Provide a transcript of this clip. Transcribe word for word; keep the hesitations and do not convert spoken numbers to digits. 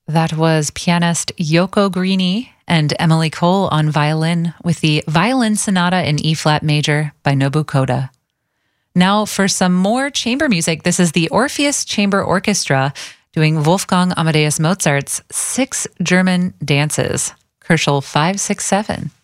That was pianist Yoko Greeny and Emily Cole on violin with the Violin Sonata in E-flat major by Nobu Koda. Now for some more chamber music, this is the Orpheus Chamber Orchestra doing Wolfgang Amadeus Mozart's Six German Dances, Kerschel five six seven.